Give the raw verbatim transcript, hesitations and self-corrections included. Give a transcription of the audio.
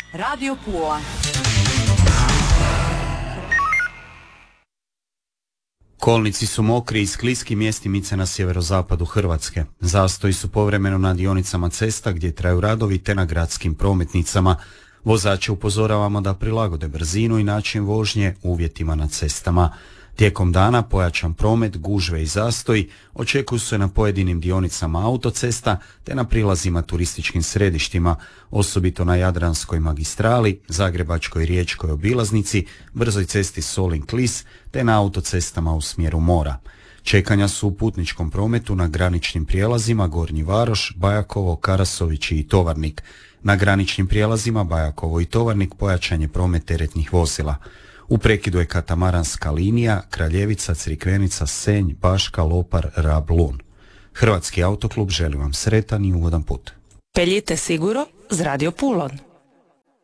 Radio Pula. Kolnici su mokri i skliski mjestimice na sjeverozapadu Hrvatske. Zastoji su povremeno na dionicama cesta gdje traju radovi te na gradskim prometnicama. Vozače upozoravamo da prilagode brzinu i način vožnje uvjetima na cestama. Tijekom dana pojačan promet, gužve i zastoji očekuju se na pojedinim dionicama autocesta te na prilazima turističkim središtima, osobito na Jadranskoj magistrali, Zagrebačkoj i Riječkoj obilaznici, brzoj cesti Solin-Klis te na autocestama u smjeru mora. Čekanja su u putničkom prometu na graničnim prijelazima Gornji Varoš, Bajakovo, Karasović i Tovarnik. Na graničnim prijelazima Bajakovo i Tovarnik pojačan je promet teretnih vozila. U prekidu je katamaranska linija Kraljevica, Crikvenica, Senj, Baška, Lopar, Rab, Lun. Hrvatski autoklub želi vam sretan i ugodan put. Peljite siguro z Radio Pulon.